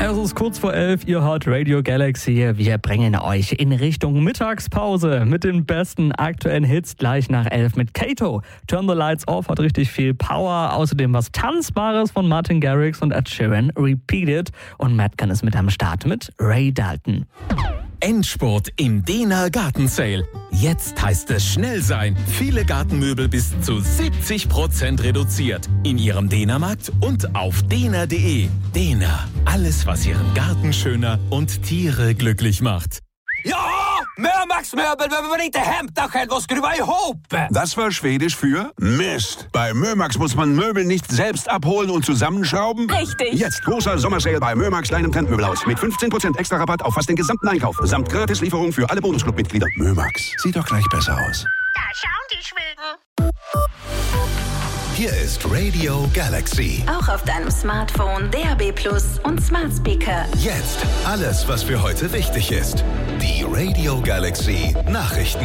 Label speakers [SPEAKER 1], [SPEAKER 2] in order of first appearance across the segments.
[SPEAKER 1] Es ist kurz vor 11, ihr hört Radio Galaxy. Wir bringen euch in Richtung Mittagspause mit den besten aktuellen Hits gleich nach 11 mit Kato. Turn the Lights Off hat richtig viel Power. Außerdem was Tanzbares von Martin Garrix und Ed Sheeran, Repeat It. Und Madcon ist mit am Start mit Ray Dalton.
[SPEAKER 2] Endspurt im Dena Garten Sale. Jetzt heißt es schnell sein. Viele Gartenmöbel bis zu 70% reduziert. In Ihrem Dena-Markt und auf dena.de. Dena, alles was Ihren Garten schöner und Tiere glücklich macht.
[SPEAKER 3] Ja, Mömax-Möbel behöver man inte hämta själv och skruva ihop.
[SPEAKER 4] Das war Schwedisch für Mist. Bei Mömax muss man Möbel nicht selbst abholen und zusammenschrauben.
[SPEAKER 5] Richtig.
[SPEAKER 4] Jetzt großer Sommersale bei Mömax Leih- und Trendmöbelhaus mit 15% extra Rabatt auf fast den gesamten Einkauf. Samt Gratislieferung für alle Bonusclub-Mitglieder. Mömax, sieht doch gleich besser aus.
[SPEAKER 5] Da schauen die Schweden.
[SPEAKER 6] Hier ist Radio Galaxy.
[SPEAKER 7] Auch auf deinem Smartphone, DAB+ und Smart Speaker.
[SPEAKER 6] Jetzt alles, was für heute wichtig ist. Die Radio Galaxy Nachrichten.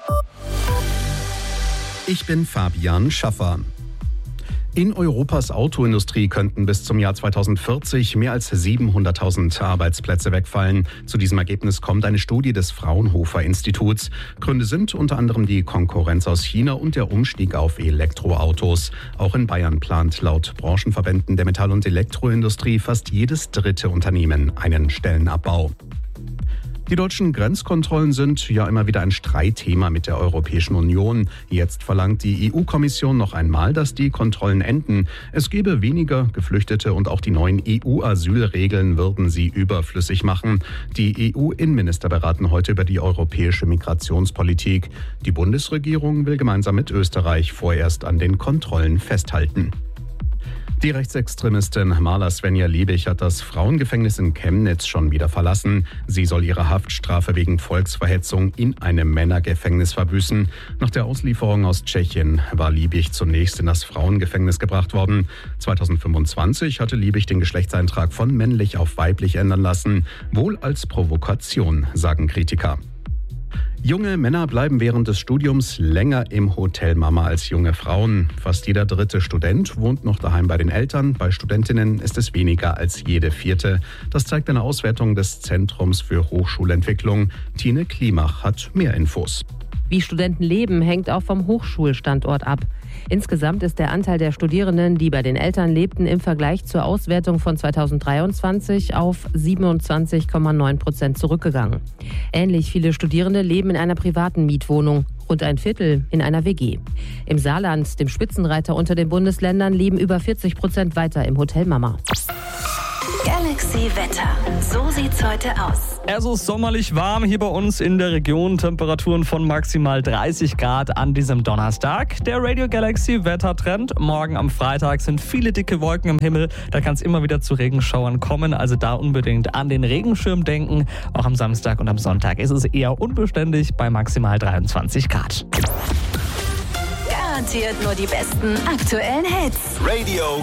[SPEAKER 8] Ich bin Fabian Schaffer. In Europas Autoindustrie könnten bis zum Jahr 2040 mehr als 700.000 Arbeitsplätze wegfallen. Zu diesem Ergebnis kommt eine Studie des Fraunhofer Instituts. Gründe sind unter anderem die Konkurrenz aus China und der Umstieg auf Elektroautos. Auch in Bayern plant laut Branchenverbänden der Metall- und Elektroindustrie fast jedes dritte Unternehmen einen Stellenabbau. Die deutschen Grenzkontrollen sind ja immer wieder ein Streitthema mit der Europäischen Union. Jetzt verlangt die EU-Kommission noch einmal, dass die Kontrollen enden. Es gebe weniger Geflüchtete und auch die neuen EU-Asylregeln würden sie überflüssig machen. Die EU-Innenminister beraten heute über die europäische Migrationspolitik. Die Bundesregierung will gemeinsam mit Österreich vorerst an den Kontrollen festhalten. Die Rechtsextremistin Marla Svenja Liebig hat das Frauengefängnis in Chemnitz schon wieder verlassen. Sie soll ihre Haftstrafe wegen Volksverhetzung in einem Männergefängnis verbüßen. Nach der Auslieferung aus Tschechien war Liebig zunächst in das Frauengefängnis gebracht worden. 2025 hatte Liebig den Geschlechtseintrag von männlich auf weiblich ändern lassen. Wohl als Provokation, sagen Kritiker. Junge Männer bleiben während des Studiums länger im Hotel Mama als junge Frauen. Fast jeder dritte Student wohnt noch daheim bei den Eltern. Bei Studentinnen ist es weniger als jede vierte. Das zeigt eine Auswertung des Zentrums für Hochschulentwicklung. Tine Klimach hat mehr Infos.
[SPEAKER 9] Wie Studenten leben, hängt auch vom Hochschulstandort ab. Insgesamt ist der Anteil der Studierenden, die bei den Eltern lebten, im Vergleich zur Auswertung von 2023 auf 27,9% zurückgegangen. Ähnlich viele Studierende leben in einer privaten Mietwohnung, rund ein Viertel in einer WG. Im Saarland, dem Spitzenreiter unter den Bundesländern, leben über 40% weiter im Hotel Mama.
[SPEAKER 7] Galaxy Wetter. So sieht's heute aus.
[SPEAKER 1] Es ist sommerlich warm hier bei uns in der Region. Temperaturen von maximal 30 Grad an diesem Donnerstag. Der Radio Galaxy Wettertrend. Morgen am Freitag sind viele dicke Wolken im Himmel. Da kann es immer wieder zu Regenschauern kommen. Also da unbedingt an den Regenschirm denken. Auch am Samstag und am Sonntag ist es eher unbeständig bei maximal 23 Grad.
[SPEAKER 7] Garantiert nur die besten aktuellen Hits.
[SPEAKER 6] Radio